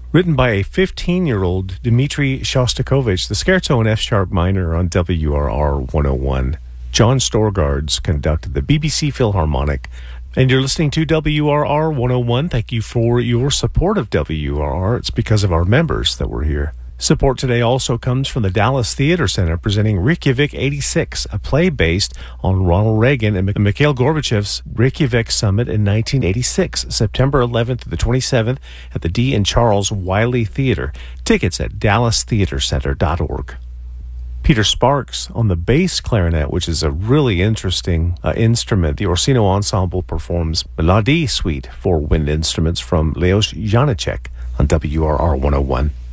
Written by a 15-year-old Dmitri Shostakovich, the Scherzo in F-sharp minor on WRR 101. John Storgards conducted the BBC Philharmonic. And you're listening to WRR 101. Thank you for your support of WRR. It's because of our members that we're here. Support today also comes from the Dallas Theater Center presenting Reykjavik 86, a play based on Ronald Reagan and Mikhail Gorbachev's Reykjavik Summit in 1986, September 11th to the 27th at the D. and Charles Wiley Theater. Tickets at dallastheatercenter.org. Peter Sparks on the bass clarinet, which is a really interesting instrument. The Orsino Ensemble performs Melodie Suite for wind instruments from Leos Janicek on WRR 101.